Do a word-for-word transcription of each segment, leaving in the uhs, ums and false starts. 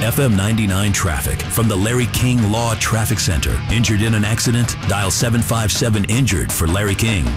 F M ninety-nine traffic from the Larry King Law Traffic Center. Injured in an accident? Dial seven five seven injured for Larry King.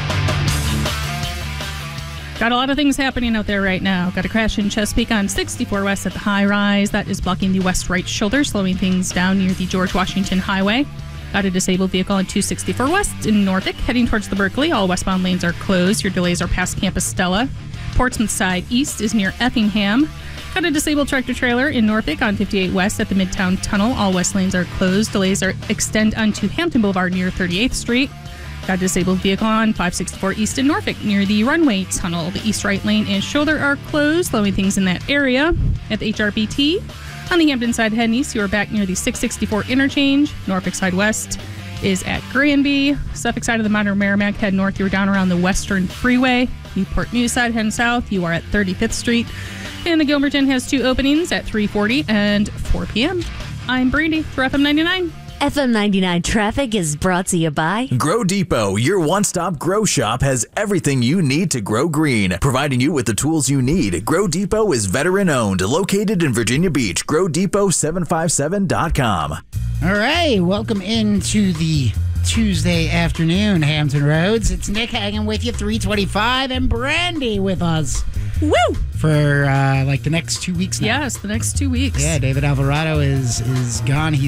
Got a lot of things happening out there right now. Got a crash in Chesapeake on sixty-four West at the high rise. That is blocking the west right shoulder, slowing things down near the George Washington Highway. Got a disabled vehicle on two sixty-four West in Norfolk, heading towards the Berkeley. All westbound lanes are closed. Your delays are past Campus Stella. Portsmouth side east is near Effingham. Got a disabled tractor trailer in Norfolk on fifty-eight West at the Midtown Tunnel. All west lanes are closed. Delays are extend onto Hampton Boulevard near thirty-eighth Street. Got a disabled vehicle on five sixty-four East in Norfolk near the runway tunnel. The east right lane and shoulder are closed, slowing things in that area. At the H R B T, on the Hampton side heading east, you are back near the six sixty-four interchange. Norfolk side west is at Granby. Suffolk side of the Modern Merrimack, head north, you're down around the Western Freeway. Newport News side heading south, you are at thirty-fifth Street. And the Gilmerton has two openings at three forty and four p.m. I'm Brandy for F M ninety-nine. F M ninety-nine traffic is brought to you by Grow Depot, your one-stop grow shop, has everything you need to grow green, providing you with the tools you need. Grow Depot is veteran-owned, located in Virginia Beach. grow depot seven five seven dot com. All right, welcome into the Tuesday afternoon, Hampton Roads. It's Nick hanging with you, three twenty-five, and Brandy with us. Woo! For uh, like the next two weeks now. Yes, the next two weeks. Yeah, David Alvarado is is gone. He